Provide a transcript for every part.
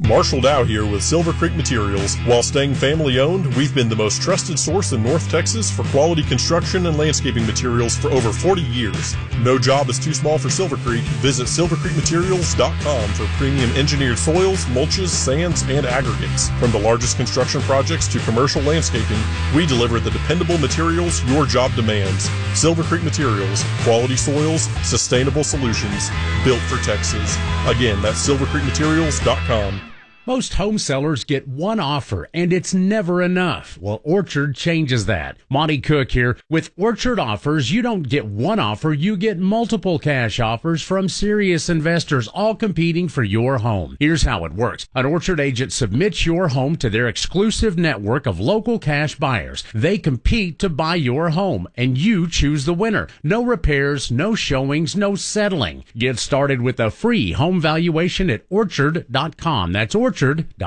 Marshall Dow here with Silver Creek Materials. While staying family-owned, we've been the most trusted source in North Texas for quality construction and landscaping materials for over 40 years. No job is too small for Silver Creek. Visit silvercreekmaterials.com for premium engineered soils, mulches, sands, and aggregates. From the largest construction projects to commercial landscaping, we deliver the dependable materials your job demands. Silver Creek Materials, quality soils, sustainable solutions, built for Texas. Again, that's silvercreekmaterials.com. Most home sellers get one offer, and it's never enough. Well, Orchard changes that. Monty Cook here. With Orchard offers, you don't get one offer, you get multiple cash offers from serious investors, all competing for your home. Here's how it works. An Orchard agent submits your home to their exclusive network of local cash buyers. They compete to buy your home, and you choose the winner. No repairs, no showings, no settling. Get started with a free home valuation at orchard.com. That's orchard.com.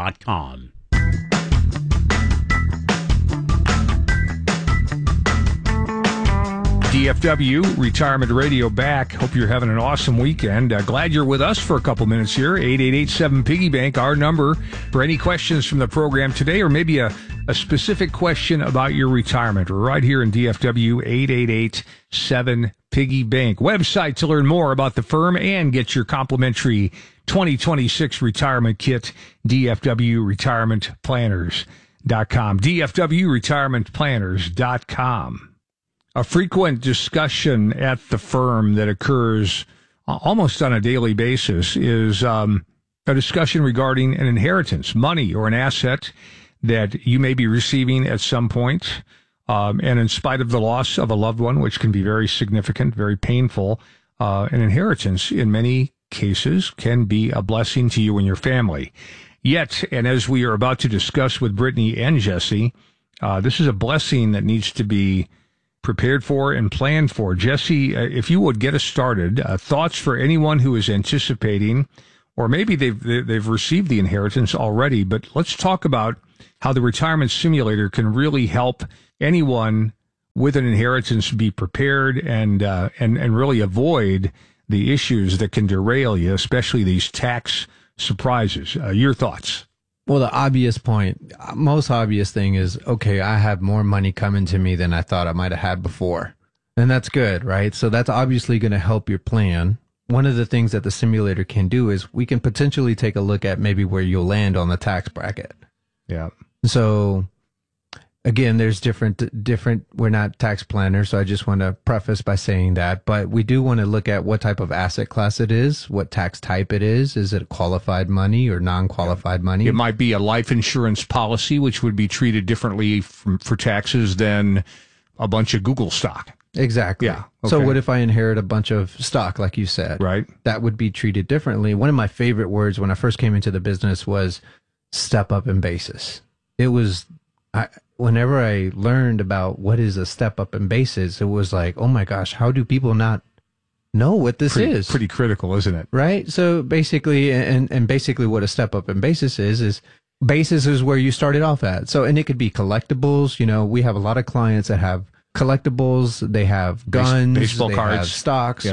DFW Retirement Radio back. Hope you're having an awesome weekend. Glad you're with us for a couple minutes here. 8887 Piggy Bank, our number for any questions from the program today, or maybe a specific question about your retirement. We're right here in DFW, 8887 Piggy Bank. Website to learn more about the firm and get your complimentary 2026 retirement kit, dfwretirementplanners.com. dfwretirementplanners.com. A frequent discussion at the firm that occurs almost on a daily basis is a discussion regarding an inheritance, money or an asset that you may be receiving at some point. And in spite of the loss of a loved one, which can be very significant, very painful, an inheritance in many cases can be a blessing to you and your family. Yet, and as we are about to discuss with Brittany and Jesse, this is a blessing that needs to be prepared for and planned for. Jesse, if you would get us started, thoughts for anyone who is anticipating, or maybe they've received the inheritance already, but let's talk about how the retirement simulator can really help anyone with an inheritance be prepared and really avoid the issues that can derail you, especially these tax surprises. Your thoughts? Well, the obvious point, most obvious thing is, okay, I have more money coming to me than I thought I might have had before. And that's good, right? So that's obviously going to help your plan. One of the things that the simulator can do is we can potentially take a look at maybe where you'll land on the tax bracket. Yeah. So again, there's different, we're not tax planners, so I just want to preface by saying that, but we do want to look at what type of asset class it is, what tax type it is. Is it qualified money or non-qualified money? It might be a life insurance policy, which would be treated differently for taxes than a bunch of Google stock. Exactly. Yeah. Okay. So what if I inherit a bunch of stock, like you said? Right. That would be treated differently. One of my favorite words when I first came into the business was step up in basis. It was, whenever I learned about what is a step up in basis, it was like, oh my gosh, how do people not know what this is? Pretty critical, isn't it? Right. So basically, and basically what a step up in basis is basis is where you started off at. So, and it could be collectibles. You know, we have a lot of clients that have collectibles, they have guns, baseball they cards, have stocks,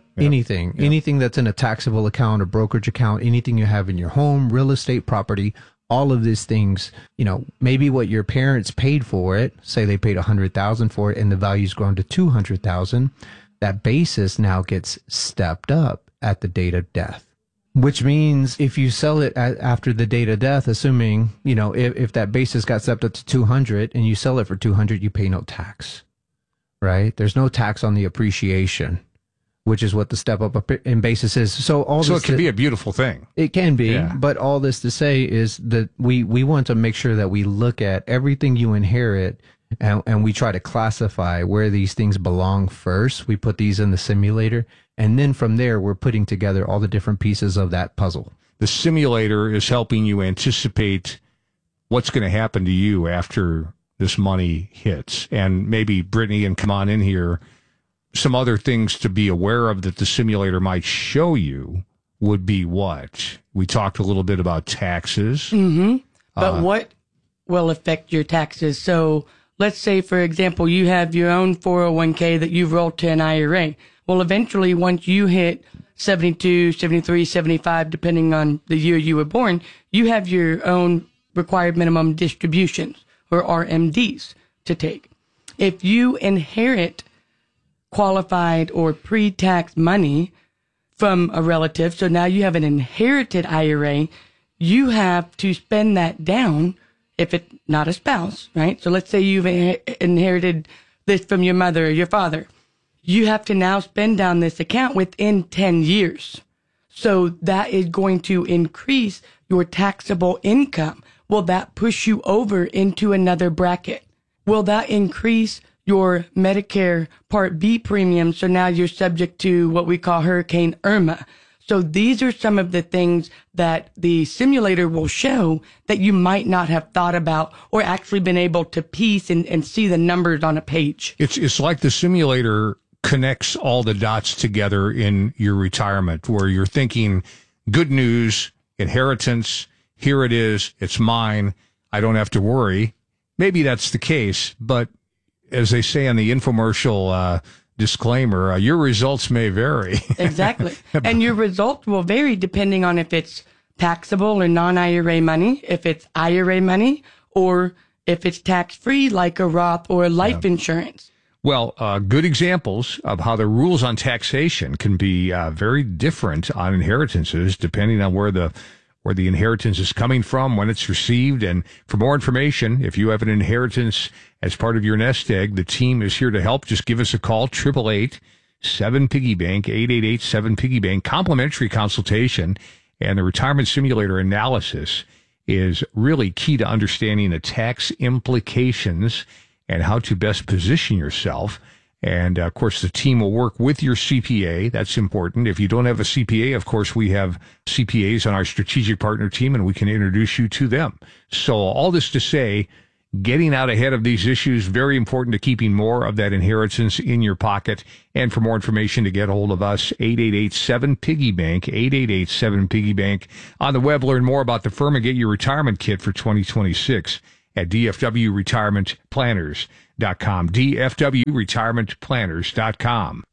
anything that's in a taxable account or brokerage account, anything you have in your home, real estate property. All of these things, you know, maybe what your parents paid for it, say they paid $100,000 for it and the value's grown to $200,000, that basis now gets stepped up at the date of death. Which means if you sell it after the date of death, assuming, you know, if that basis got stepped up to 200 and you sell it for 200, you pay no tax, right? There's no tax on the appreciation, which is what the step up in basis is. So it can be a beautiful thing. It can be, but all this to say is that we want to make sure that we look at everything you inherit and we try to classify where these things belong first. We put these in the simulator, and then from there, we're putting together all the different pieces of that puzzle. The simulator is helping you anticipate what's going to happen to you after this money hits. And maybe, Brittany, and come on in here, some other things to be aware of that the simulator might show you would be what? We talked a little bit about taxes. Mm-hmm. But what will affect your taxes? So let's say, for example, you have your own 401k that you've rolled to an IRA. Well, eventually, once you hit 72, 73, 75, depending on the year you were born, you have your own required minimum distributions, or RMDs, to take. If you inherit qualified or pre-tax money from a relative, so now you have an inherited IRA, you have to spend that down if it's not a spouse, right? So let's say you've inherited this from your mother or your father. You have to now spend down this account within 10 years. So that is going to increase your taxable income. Will that push you over into another bracket? Will that increase your Medicare Part B premium? So now you're subject to what we call Hurricane Irma. So these are some of the things that the simulator will show that you might not have thought about or actually been able to piece and see the numbers on a page. It's like the simulator connects all the dots together in your retirement, where you're thinking, good news, inheritance, here it is, it's mine, I don't have to worry. Maybe that's the case, but as they say on the infomercial disclaimer, your results may vary. Exactly. And your results will vary depending on if it's taxable or non-IRA money, if it's IRA money, or if it's tax-free like a Roth or life insurance. Well, good examples of how the rules on taxation can be very different on inheritances depending on where the inheritance is coming from, when it's received. And for more information, if you have an inheritance as part of your nest egg, the team is here to help. Just give us a call, 888-7-PIGGY-BANK, 888-7-PIGGY-BANK, complimentary consultation. And the retirement simulator analysis is really key to understanding the tax implications and how to best position yourself. And, of course, the team will work with your CPA. That's important. If you don't have a CPA, of course, we have CPAs on our strategic partner team, and we can introduce you to them. So all this to say, getting out ahead of these issues, very important to keeping more of that inheritance in your pocket. And for more information, to get a hold of us, 888-7-PIGGY-BANK, 888-7-PIGGY-BANK. On the web, learn more about the firm and get your retirement kit for 2026 at DFWRetirementPlanners.com, DFWRetirementPlanners.com.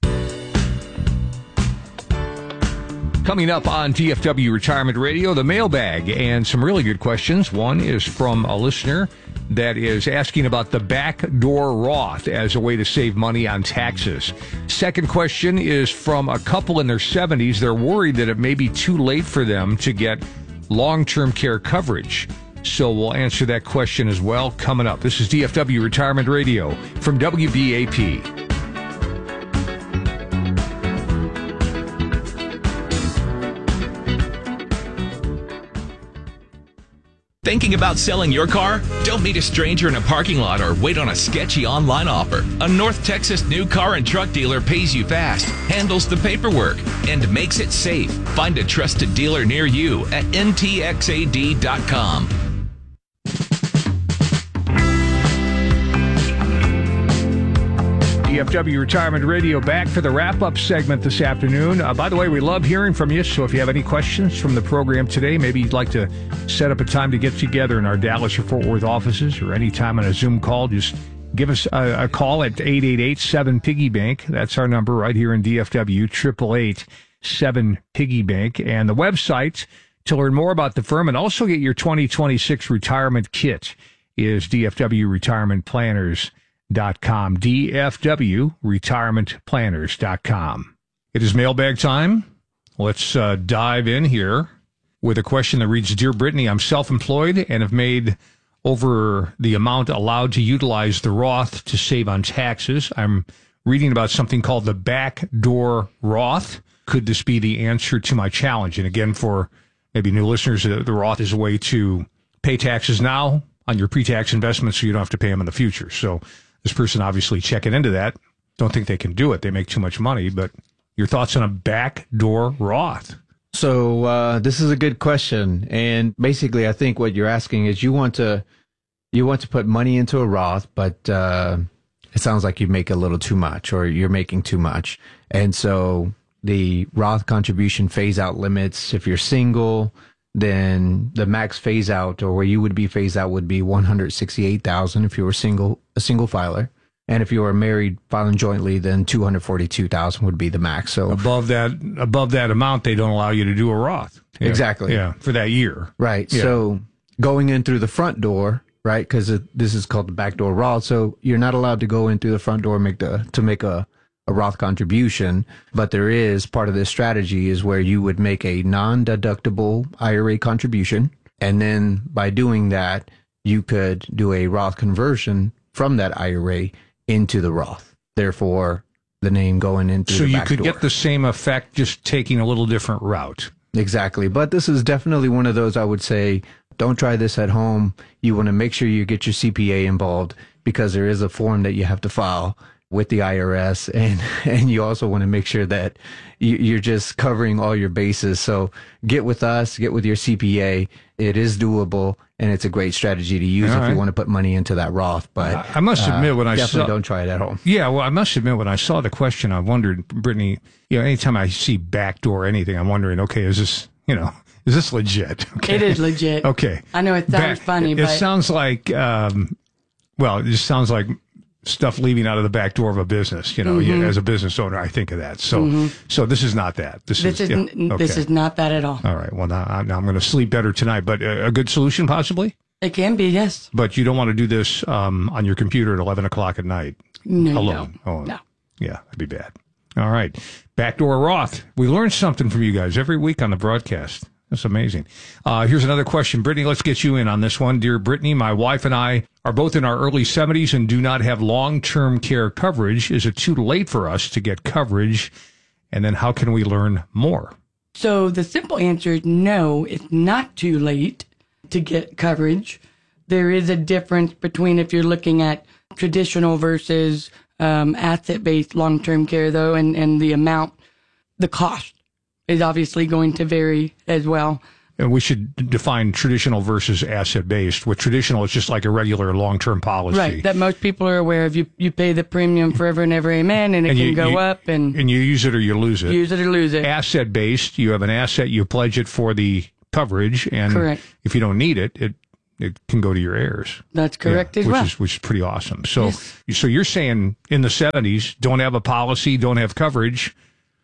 Coming up on DFW Retirement Radio, the mailbag, and some really good questions. One is from a listener that is asking about the backdoor Roth as a way to save money on taxes. Second question is from a couple in their 70s. They're worried that it may be too late for them to get long-term care coverage. So we'll answer that question as well coming up. This is DFW Retirement Radio from WBAP. Thinking about selling your car? Don't meet a stranger in a parking lot or wait on a sketchy online offer. A North Texas new car and truck dealer pays you fast, handles the paperwork, and makes it safe. Find a trusted dealer near you at ntxad.com. DFW Retirement Radio back for the wrap-up segment this afternoon. By the way, we love hearing from you, so if you have any questions from the program today, maybe you'd like to set up a time to get together in our Dallas or Fort Worth offices or any time on a Zoom call, just give us a call at 888-7-PIGGY-BANK. That's our number right here in DFW, 888-7-PIGGY-BANK. And the website to learn more about the firm and also get your 2026 retirement kit is DFWRetirementPlanners.com. DFWRetirementPlanners.com. It is mailbag time. Let's dive in here with a question that reads, Dear Brittany, I'm self-employed and have made over the amount allowed to utilize the Roth to save on taxes. I'm reading about something called the backdoor Roth. Could this be the answer to my challenge? And again, for maybe new listeners, the Roth is a way to pay taxes now on your pre-tax investments so you don't have to pay them in the future. So this person obviously checking into that. Don't think they can do it. They make too much money. But your thoughts on a backdoor Roth? So this is a good question. And basically, I think what you're asking is you want to put money into a Roth, but it sounds like you make a little too much or you're making too much. And so the Roth contribution phase out limits, if you're single, then the max phase out or where you would be phased out would be $168,000 if you were a single filer. And if you are married filing jointly, then $242,000 would be the max. So above that amount, they don't allow you to do a Roth. Yeah. Exactly. Yeah, for that year. Right. Yeah. So going in through the front door, right? Because this is called the backdoor Roth. So you're not allowed to go in through the front door to make a Roth contribution. But there is part of this strategy is where you would make a non-deductible IRA contribution. And then by doing that, you could do a Roth conversion from that IRA into the Roth. Therefore, the name going into the back door. So you could get the same effect just taking a little different route. Exactly. But this is definitely one of those I would say, don't try this at home. You want to make sure you get your CPA involved because there is a form that you have to file with the IRS. And you also want to make sure that you're just covering all your bases. So get with us, get with your CPA. It is doable, and it's a great strategy to use if you want to put money into that Roth. But I must admit, when I definitely don't try it at home. Yeah, well, I must admit, when I saw the question, I wondered, Brittany, anytime I see backdoor anything, I'm wondering, okay, is this legit? Okay. It is legit. Okay. I know it sounds funny, but it sounds like, it just sounds like stuff leaving out of the back door of a business. As a business owner, I think of that. So, so this is not that. This is not that at all. All right. Well, now I'm going to sleep better tonight. But a good solution, possibly. It can be, yes. But you don't want to do this on your computer at 11 o'clock at night. No, alone. No. Yeah, that'd be bad. All right. Backdoor Roth. We learned something from you guys every week on the broadcast. That's amazing. Here's another question. Brittany, let's get you in on this one. Dear Brittany, my wife and I are both in our early 70s and do not have long-term care coverage. Is it too late for us to get coverage? And then how can we learn more? So the simple answer is no, it's not too late to get coverage. There is a difference between if you're looking at traditional versus asset-based long-term care, though, and the amount, the cost is obviously going to vary as well. And we should define traditional versus asset-based. With traditional, it's just like a regular long-term policy. Right, that most people are aware of. You pay the premium forever and ever, amen, and it can go up. And you use it or you lose it. Use it or lose it. Asset-based, you have an asset, you pledge it for the coverage, and correct. If you don't need it, it can go to your heirs. That's correct as well. Which is pretty awesome. So, yes. So you're saying in the 70s, don't have a policy, don't have coverage.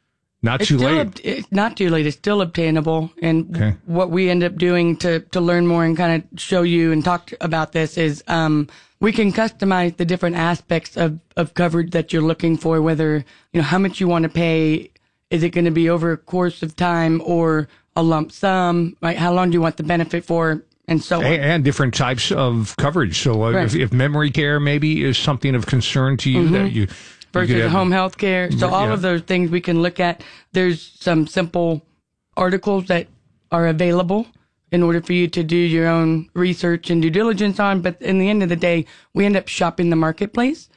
It's not too late. It's still obtainable. And what we end up doing to learn more and kind of show you and talk about this is we can customize the different aspects of coverage that you're looking for, whether, how much you want to pay. Is it going to be over a course of time or a lump sum? Right? How long do you want the benefit for? And so on. And different types of coverage. So if memory care maybe is something of concern to you, that you versus home health care. So all of those things we can look at. There's some simple articles that are available in order for you to do your own research and due diligence on. But in the end of the day, we end up shopping the marketplace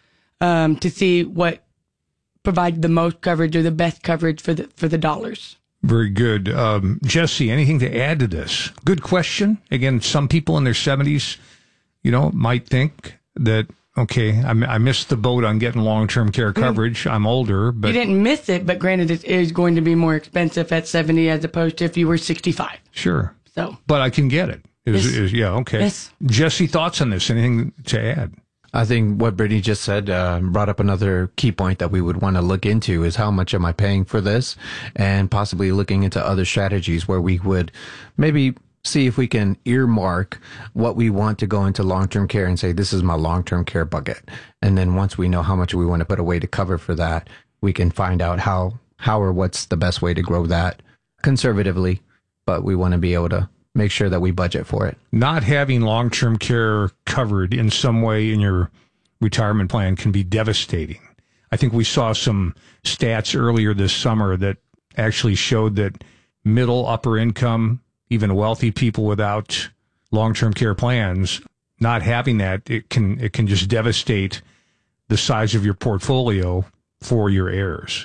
to see what provides the most coverage or the best coverage for the dollars. Very good. Jesse, anything to add to this? Good question. Again, some people in their 70s, might think that, okay, I missed the boat on getting long-term care coverage. I'm older, but... You didn't miss it, but granted, it is going to be more expensive at 70 as opposed to if you were 65. Sure. So, but I can get it. Okay. Yes. Jesse, thoughts on this? Anything to add? I think what Brittany just said brought up another key point that we would want to look into is how much am I paying for this, and possibly looking into other strategies where we would maybe see if we can earmark what we want to go into long-term care and say, this is my long-term care bucket. And then once we know how much we want to put away to cover for that, we can find out how or what's the best way to grow that conservatively. But we want to be able to make sure that we budget for it. Not having long-term care covered in some way in your retirement plan can be devastating. I think we saw some stats earlier this summer that actually showed that middle, upper income, even wealthy people without long-term care plans, not having that, it can just devastate the size of your portfolio for your heirs.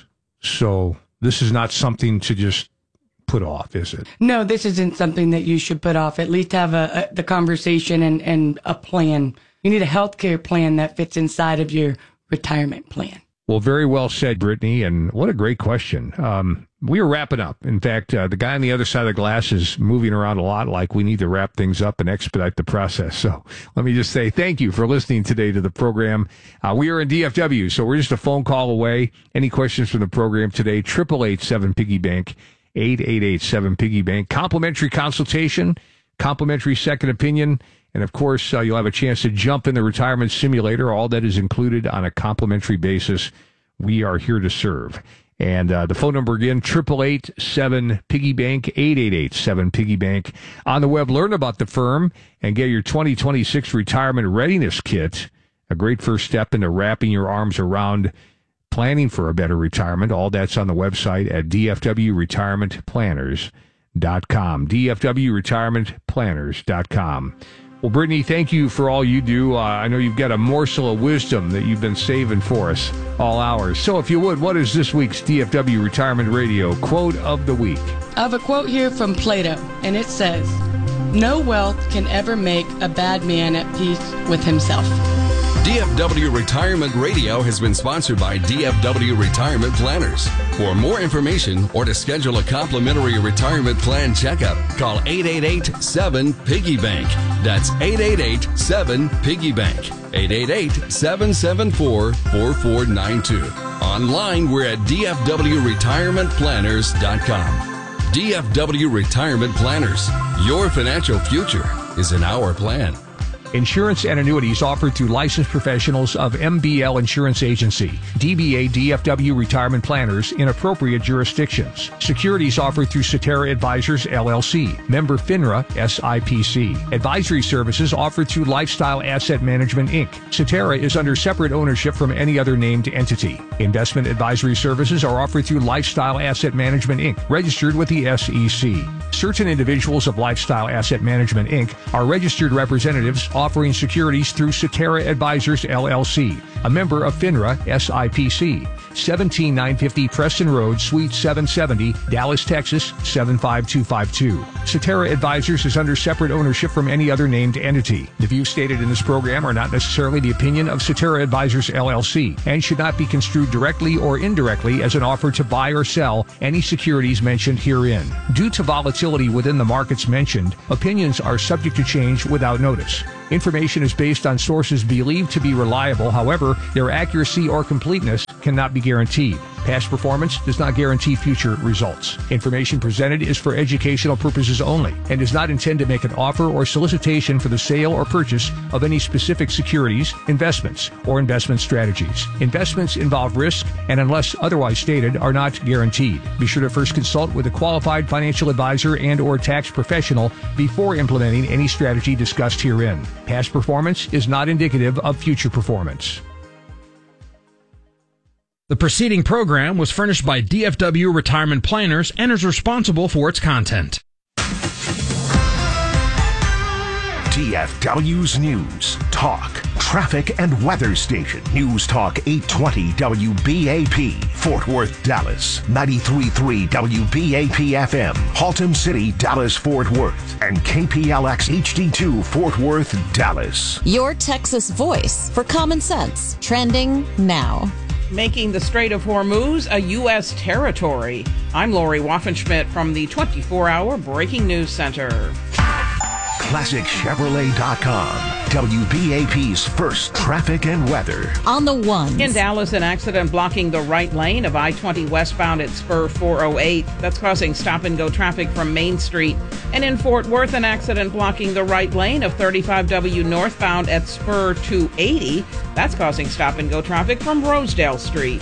So this is not something to just put off, is it? No, this isn't something that you should put off. At least have the conversation and a plan. You need a healthcare plan that fits inside of your retirement plan. Well, very well said, Brittany, and what a great question. We are wrapping up. In fact, the guy on the other side of the glass is moving around a lot, like we need to wrap things up and expedite the process. So let me just say thank you for listening today to the program. We are in DFW, so we're just a phone call away. Any questions from the program today, 888-7-PIGGY-BANK, 888-7-PIGGY-BANK. Complimentary consultation, complimentary second opinion, and of course, you'll have a chance to jump in the retirement simulator. All that is included on a complimentary basis. We are here to serve. And the phone number again, 888-7-PIGGY-BANK, 888-7-PIGGY-BANK. On the web, learn about the firm and get your 2026 retirement readiness kit. A great first step into wrapping your arms around planning for a better retirement. All that's on the website at dfwretirementplanners.com. dfwretirementplanners.com. Well, Brittany, thank you for all you do. I know you've got a morsel of wisdom that you've been saving for us all hours. So if you would, what is this week's DFW Retirement Radio quote of the week? I have a quote here from Plato, and it says, "No wealth can ever make a bad man at peace with himself." DFW Retirement Radio has been sponsored by DFW Retirement Planners. For more information or to schedule a complimentary retirement plan checkup, call 888-7-PIGGY-BANK. That's 888-7-PIGGY-BANK. 888-774-4492. Online, we're at dfwretirementplanners.com. DFW Retirement Planners. Your financial future is in our plan. Insurance and annuities offered through licensed professionals of MBL Insurance Agency, DBA DFW Retirement Planners in appropriate jurisdictions. Securities offered through Cetera Advisors, LLC, member FINRA, SIPC. Advisory services offered through Lifestyle Asset Management, Inc. Cetera is under separate ownership from any other named entity. Investment advisory services are offered through Lifestyle Asset Management, Inc., registered with the SEC. Certain individuals of Lifestyle Asset Management, Inc. are registered representatives offering securities through Cetera Advisors, LLC, a member of FINRA, SIPC, 17950 Preston Road, Suite 770, Dallas, Texas, 75252. Cetera Advisors is under separate ownership from any other named entity. The views stated in this program are not necessarily the opinion of Cetera Advisors, LLC, and should not be construed directly or indirectly as an offer to buy or sell any securities mentioned herein. Due to volatility within the markets mentioned, opinions are subject to change without notice. Information is based on sources believed to be reliable. However, their accuracy or completeness cannot be guaranteed. Past performance does not guarantee future results. Information presented is for educational purposes only and does not intend to make an offer or solicitation for the sale or purchase of any specific securities, investments, or investment strategies. Investments involve risk and, unless otherwise stated, are not guaranteed. Be sure to first consult with a qualified financial advisor and or tax professional before implementing any strategy discussed herein. Past performance is not indicative of future performance. The preceding program was furnished by DFW Retirement Planners and is responsible for its content. DFW's News, Talk, Traffic and Weather Station. News Talk 820 WBAP, Fort Worth, Dallas. 93.3 WBAP FM, Haltom City, Dallas, Fort Worth. And KPLX HD2, Fort Worth, Dallas. Your Texas voice for common sense. Trending now. Making the Strait of Hormuz a U.S. territory. I'm Lori Waffenschmidt from the 24-hour Breaking News Center. ClassicChevrolet.com, WBAP's first traffic and weather. On the ones. In Dallas, an accident blocking the right lane of I-20 westbound at Spur 408. That's causing stop-and-go traffic from Main Street. And in Fort Worth, an accident blocking the right lane of 35W northbound at Spur 280. That's causing stop-and-go traffic from Rosedale Street.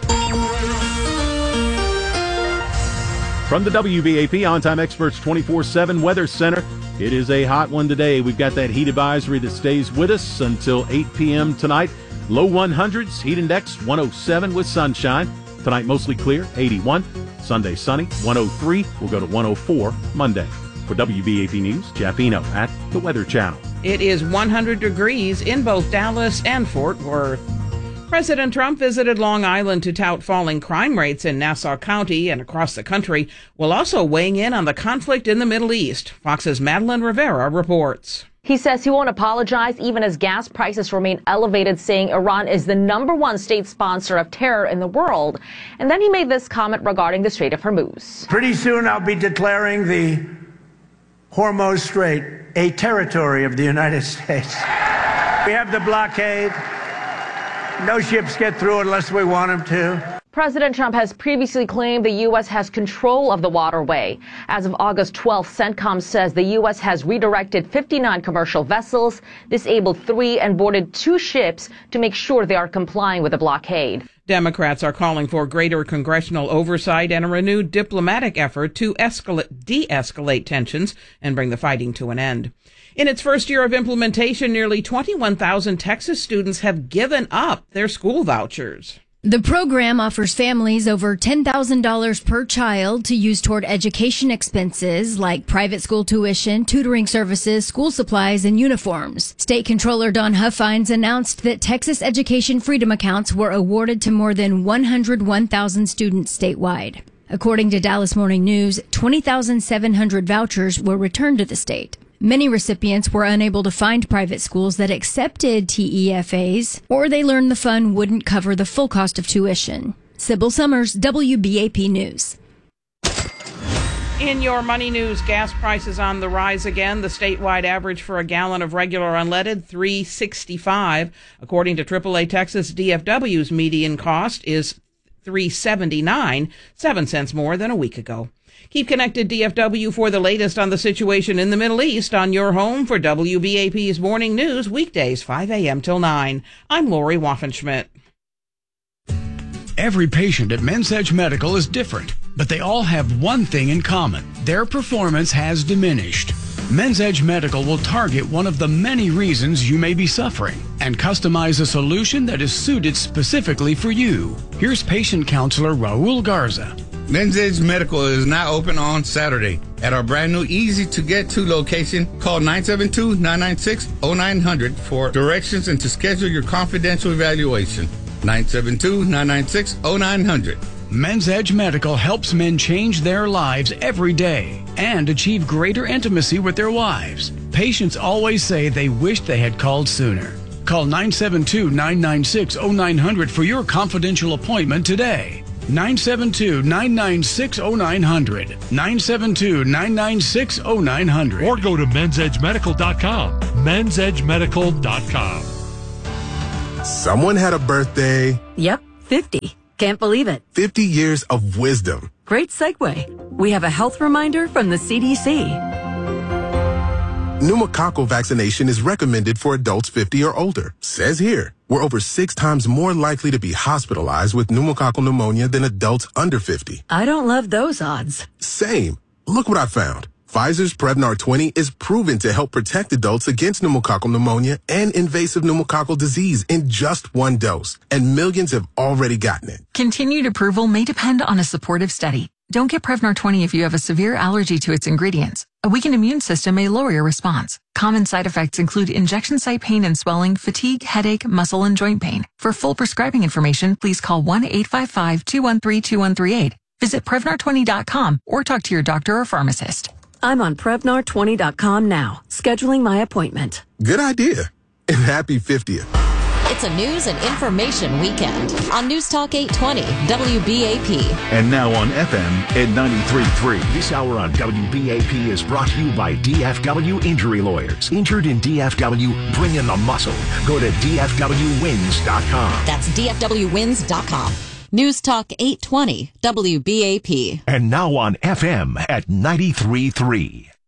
From the WBAP On-Time Experts 24/7 Weather Center, it is a hot one today. We've got that heat advisory that stays with us until 8 p.m. tonight. Low 100s, heat index 107 with sunshine. Tonight mostly clear, 81. Sunday sunny, 103. We'll go to 104 Monday. For WBAP News, Jeff Eno at the Weather Channel. It is 100 degrees in both Dallas and Fort Worth. President Trump visited Long Island to tout falling crime rates in Nassau County and across the country, while also weighing in on the conflict in the Middle East. Fox's Madeline Rivera reports. He says he won't apologize even as gas prices remain elevated, saying Iran is the #1 state sponsor of terror in the world. And then he made this comment regarding the Strait of Hormuz. Pretty soon I'll be declaring the Hormuz Strait a territory of the United States. We have the blockade. No ships get through unless we want them to. President Trump has previously claimed the U.S. has control of the waterway. As of August 12th, CENTCOM says the U.S. has redirected 59 commercial vessels, disabled 3, and boarded 2 ships to make sure they are complying with the blockade. Democrats are calling for greater congressional oversight and a renewed diplomatic effort to de-escalate tensions and bring the fighting to an end. In its first year of implementation, nearly 21,000 Texas students have given up their school vouchers. The program offers families over $10,000 per child to use toward education expenses like private school tuition, tutoring services, school supplies, and uniforms. State Controller Don Huffines announced that Texas Education Freedom accounts were awarded to more than 101,000 students statewide. According to Dallas Morning News, 20,700 vouchers were returned to the state. Many recipients were unable to find private schools that accepted TEFAs, or they learned the fund wouldn't cover the full cost of tuition. Sybil Summers, WBAP News. In your money news, gas prices on the rise again. The statewide average for a gallon of regular unleaded, $3.65. According to AAA Texas, DFW's median cost is $3.79, 7 cents more than a week ago. Keep connected, DFW, for the latest on the situation in the Middle East on your home for WBAP's Morning News, weekdays 5 a.m. till 9. I'm Lori Waffenschmidt. Every patient at Men's Edge Medical is different, but they all have one thing in common. Their performance has diminished. Men's Edge Medical will target one of the many reasons you may be suffering and customize a solution that is suited specifically for you. Here's patient counselor Raul Garza. Men's Edge Medical is now open on Saturday at our brand new easy-to-get-to location. Call 972-996-0900 for directions and to schedule your confidential evaluation. 972-996-0900. Men's Edge Medical helps men change their lives every day and achieve greater intimacy with their wives. Patients always say they wish they had called sooner. Call 972-996-0900 for your confidential appointment today. 972-996-0900. 972-996-0900. Or go to mensedgemedical.com. mensedgemedical.com. Someone had a birthday. Yep, 50. Can't believe it. 50 years of wisdom. Great segue. We have a health reminder from the CDC. Pneumococcal vaccination is recommended for adults 50 or older. Says here, we're over 6 times more likely to be hospitalized with pneumococcal pneumonia than adults under 50. I don't love those odds. Same. Look what I found. Pfizer's Prevnar 20 is proven to help protect adults against pneumococcal pneumonia and invasive pneumococcal disease in just 1 dose. And millions have already gotten it. Continued approval may depend on a supportive study. Don't get Prevnar 20 if you have a severe allergy to its ingredients. A weakened immune system may lower your response. Common side effects include injection site pain and swelling, fatigue, headache, muscle, and joint pain. For full prescribing information, please call 1-855-213-2138. Visit Prevnar20.com or talk to your doctor or pharmacist. I'm on Prevnar20.com now, scheduling my appointment. Good idea. And happy 50th. It's a news and information weekend on News Talk 820 WBAP. And now on FM at 93.3. This hour on WBAP is brought to you by DFW Injury Lawyers. Injured in DFW, bring in the muscle. Go to DFWwins.com. That's DFWwins.com. News Talk 820 WBAP. And now on FM at 93.3.